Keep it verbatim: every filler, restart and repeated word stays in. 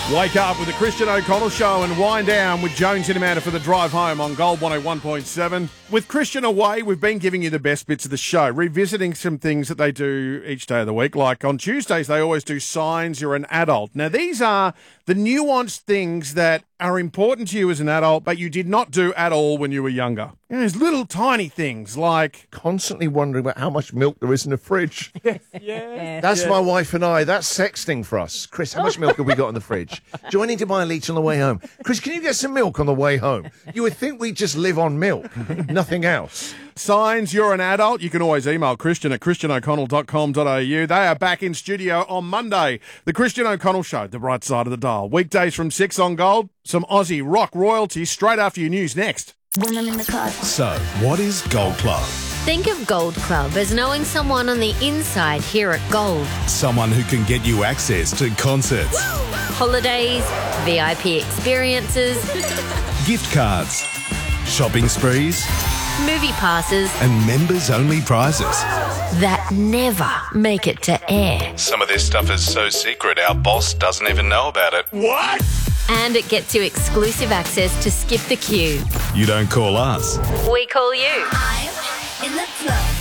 Wake up with the Christian O'Connell Show and wind down with Jones and Amanda for the drive home on Gold one oh one point seven. With Christian away, we've been giving you the best bits of the show, revisiting some things that they do each day of the week. Like on Tuesdays, they always do signs you're an adult. Now, these are the nuanced things that are important to you as an adult, but you did not do at all when you were younger. You know, there's little tiny things like Constantly wondering about how much milk there is in the fridge. yes, yes, That's yes. my wife and I. That's sexting for us. Chris, how much milk have we got in the fridge? Do I need to buy a litre on the way home? Chris, can you get some milk on the way home? You would think we just live on milk, nothing else. Signs you're an adult. You can always email Christian at christian o'connell dot com dot a u. They are back in studio on Monday. The Christian O'Connell Show, the right side of the dial. Weekdays from six on Gold. Some Aussie rock royalty straight after your news next. When I'm in the car. So, what is Gold Club? Think of Gold Club as knowing someone on the inside here at Gold. Someone who can get you access to concerts, Holidays, V I P experiences, gift cards, shopping sprees, movie passes and members-only prizes. that never make it to air. Some of this stuff is so secret our boss doesn't even know about it. What? And it gets you exclusive access to skip the queue. You don't call us. We call you. I'm in the club.